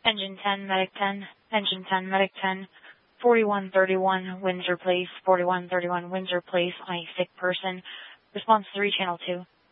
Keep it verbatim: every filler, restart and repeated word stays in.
Engine ten, Medic ten, Engine ten, Medic ten, forty-one thirty-one Windsor Place, forty-one thirty-one Windsor Place, I sick person. Response three, Channel two.